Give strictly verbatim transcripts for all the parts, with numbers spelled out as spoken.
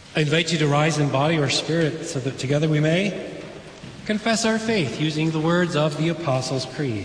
I invite you to rise in body or spirit so that together we may confess our faith using the words of the Apostles' Creed.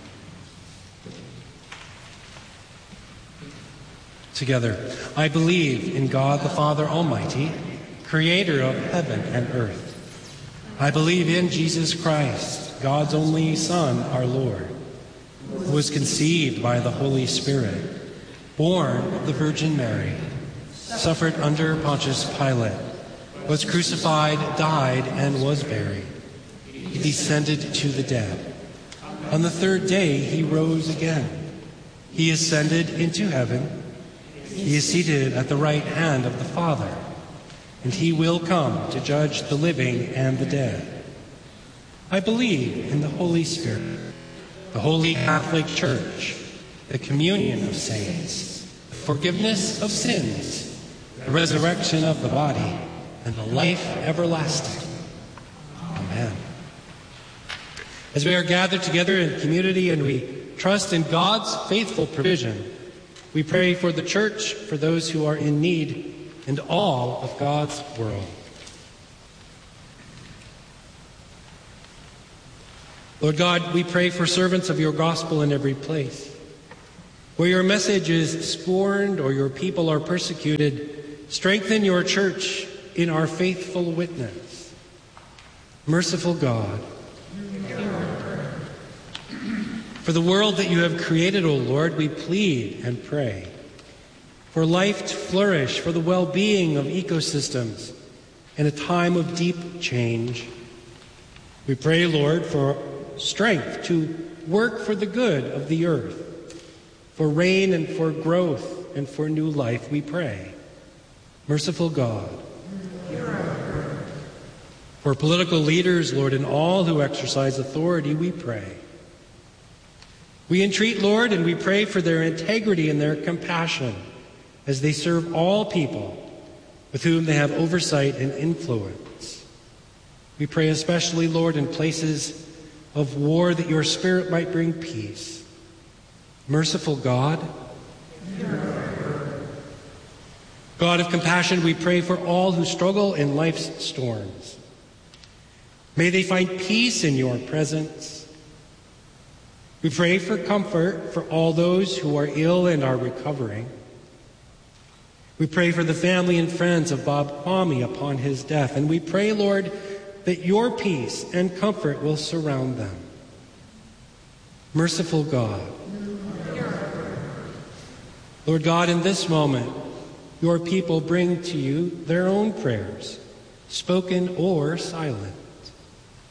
Together, I believe in God the Father Almighty, creator of heaven and earth. I believe in Jesus Christ, God's only Son, our Lord, who was conceived by the Holy Spirit, born of the Virgin Mary, suffered under Pontius Pilate, was crucified, died, and was buried. He descended to the dead. On the third day he rose again. He ascended into heaven. He is seated at the right hand of the Father, and he will come to judge the living and the dead. I believe in the Holy Spirit, the Holy Catholic Church, the communion of saints, the forgiveness of sins, the resurrection of the body, and the life everlasting. Amen. As we are gathered together in community and we trust in God's faithful provision, we pray for the church, for those who are in need, and all of God's world. Lord God, we pray for servants of your gospel in every place. Where your message is scorned or your people are persecuted, strengthen your church in our faithful witness. Merciful God, for the world that you have created, O Lord, we plead and pray. For life to flourish, for the well-being of ecosystems in a time of deep change. We pray, Lord, for strength to work for the good of the earth, for rain and for growth and for new life, we pray. Merciful God, for political leaders, Lord, and all who exercise authority, we pray. We entreat, Lord, and we pray for their integrity and their compassion as they serve all people with whom they have oversight and influence. We pray especially, Lord, in places of war that your Spirit might bring peace. Merciful God, God of compassion, we pray for all who struggle in life's storms. May they find peace in your presence. We pray for comfort for all those who are ill and are recovering. We pray for the family and friends of Bob Kwame upon his death. And we pray, Lord, that your peace and comfort will surround them. Merciful God. Lord God, in this moment, your people bring to you their own prayers, spoken or silent.